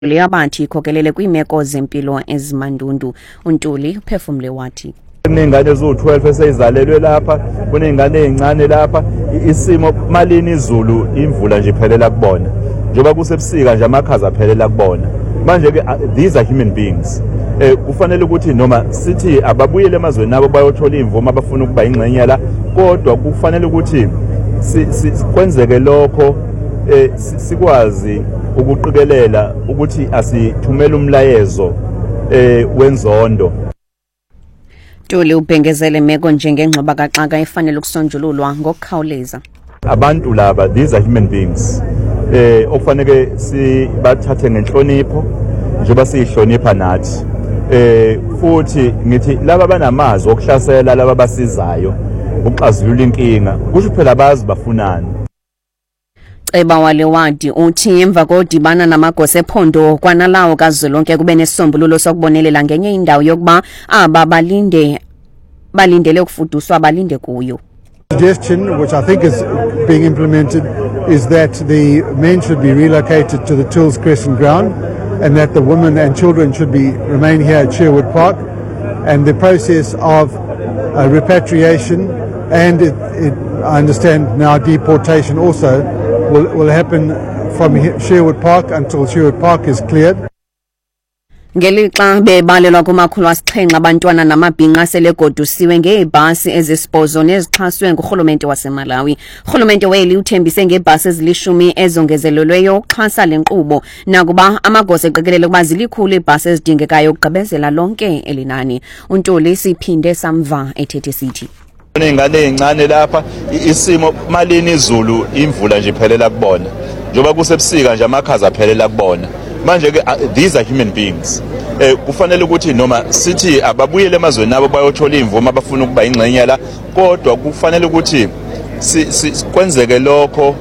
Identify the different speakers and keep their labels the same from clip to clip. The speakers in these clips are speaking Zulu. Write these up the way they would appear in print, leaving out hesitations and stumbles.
Speaker 1: Liyabathi ikhokelele kwiimeko zempilo ezimandundu. uNtuli uphefumle wathi
Speaker 2: kunengane ezu-12 eseyizalelwe lapha, kunengane ezincane lapha. Isimo malini izulu imvula nje iphelela kubona, njengoba kusebusika nje amakhaza aphelela kubona. Manje ke these are human beings. Kufanele ukuthi noma sithi ababuyele emazweni abo bayothola imvumo abafuna ukuba ingxenye la, kodwa kufanele ukuthi kwenzeke lokho sikwazi ukuqikelela ukuthi asithumele umlayezo wenzondo.
Speaker 1: Ntuli ubhengezele imeko njengengxoba kaxaka efanele ukusonjululwa ngokukhawuleza.
Speaker 2: Abantu laba, these are human beings. Okufanele sibathathe ngenhlonipho njengoba siyihlonipha nathi. Futhi ngithi laba banamazwi okuhlasela laba basizayo ukuxazulula inkinga, kusho phela bazi bafunani.
Speaker 1: Ceba wale wadi uthi emva kodibana namagosa ephondo kwanalawo kazwelonke kube nesombululo sokubonelela ngenye indawo yokuba aba balindele ukufuduswa balinde kuyo.
Speaker 3: Suggestion which I think is being implemented is that the men should be relocated to the Tools Crescent ground and that the women and children should remain here at Sherwood Park, and the process of repatriation and I understand now deportation also will happen from Sherwood Park until Sherwood Park is cleared.
Speaker 1: Ngelixa bebalelwa kumakhulu asixhenxe abantwana namabhinqa selegodusiwe ngeebhasi ezisibhozo nezixhaswe ngurhulumente waseMalawi. Urhulumente weli uthembise ngeebhasi ezilishumi ezongezelelweyo ukuxhasa le nkqubo, nakuba amagosa eqikelele ukuba zilikhulu iibhasi ezidingekayo ukugqibezela lonke elinani. uNtuli siphinde samva ethethe sithi
Speaker 2: Kunengane ezincane lapha, isimo malini izulu imvula nje iphelela kubona, njengoba kusebusika nje amakhaza aphelela kubona. Manje ke these are human beings. Kufanele ukuthi noma sithi ababuyele emazweni abo bayothola imvumo abafuna ukuba ingxenye la, kodwa kufanele ukuthi kwenzeke lokho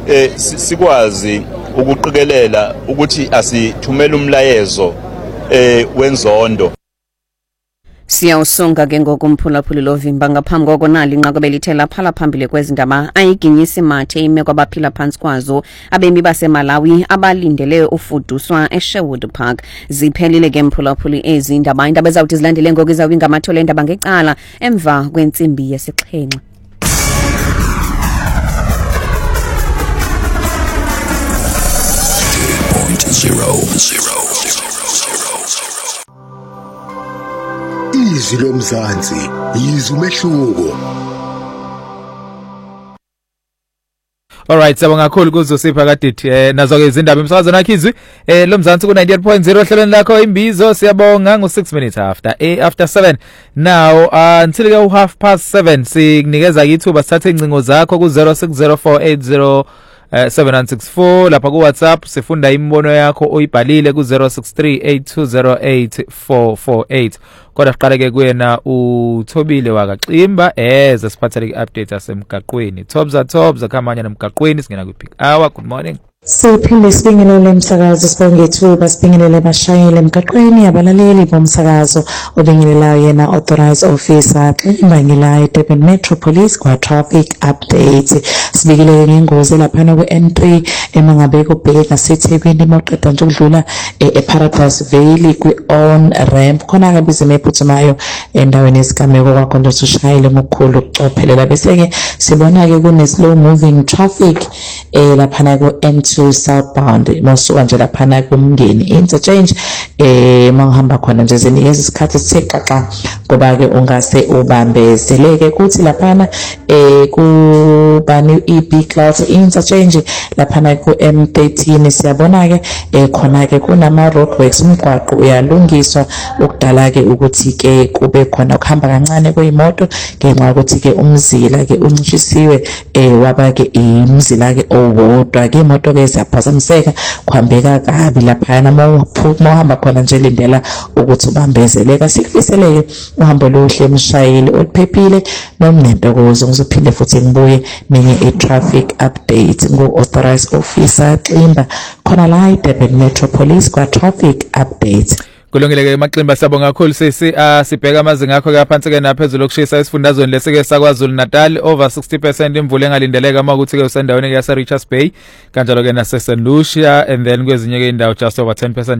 Speaker 2: sikwazi ukuqikelela ukuthi asithumele umlayezo wenzondo.
Speaker 1: Siyawusonga ke ngokumphulaphuli lovimba ngaphambi koko nali inqaku belithela phala phambili kwezindaba ayiginyisi mathe imeko abaphila phansi kwazo abemi baseMalawi abalindele ufuduswa eSherwood Park. Ziphelile ke mphulaphuli ezi indaba ezawuthi zilandele ngoku izawuba ngamathole endaba ngecala emva kwentsimbi yesixhenxe.
Speaker 4: Izwi lomzansi yizwi umehluko.
Speaker 5: Alright, sabonga kakhulu kuzosipha kade nazo ke izindaba emsakazweni wakhizwi lomzansi ku 98.0 hlelweni lakho imbizo. Siyabonga ngo 6 minutes after 7 now until go 7:30 sikunikeza ithuba sithathe incingo zakho ku 060480 7164 lapha ku WhatsApp sifunda imbono yakho oyibhalile ku 0638208448. Kodwa siqale ke kuyena uThobile wakaXimba siphathele i-update asemgaqweni. Thobza khamanya nemgaqweni singena ku peak hour. Good morning.
Speaker 6: Siphinde sibingelele umsakazo sibonge ithuba sibingelele abashayeli emgaqweni abalaleli bomsakazo obingelelayo yena authorized officer Ximba Durban Metro Police kwa traffic update. Sibikele ngengozi lapha ku N3 emangabeko ubheka seThekwini moqeda nje ukudlula eParadise Valley kwi on ramp khona ke bizime ephuthumayo endaweni esigameko kwakho nje ushayele ngokukhulu ukucophelela bese ke sibona ke kune slow moving traffic lapha ku N2 southbound masuka nje lapha kumngeni interchange mangihamba khona nje zinikeza isikhathi sitheka ngoba ke ungase ubambezeleke kuthi lapha kubani EB Cloud interchange lapha ku M13 siyabona ke khona ke kunama roadworks umgwaqo uyalungiswa ukudala ke ukuthi ke kube khona ukuhamba kancane kwezimoto ngenxa ukuthi ke umzila ke uncishisiwe waba ke imzila ke owodwa ke imoto ke siyaphazamiseka kuhambeka kabi lapha mahamba khona nje lindela ukuthi ubambezeleka. Sikufiseleke uhambo oluhle emshayeli oluphephile nomnentokozo. Ngizophinde futhi ngibuye nenye traffic update ngo authorized officer Ximba khona la Durban Metro Police kwa traffic update.
Speaker 5: Kulungile-ke Maximba, siyabonga kakhulu sisi. Sibheka amazinga akho kaphansi-ke naphezulu okushisa esifundazweni lesi-ke saKwaZulu Natal, over 60% imvula engalindeleka uma ukuthi-ke usendaweni yase Richards Bay, kanjalo-ke nase St Lucia, and then kwezinye-ke indawo just over 10%.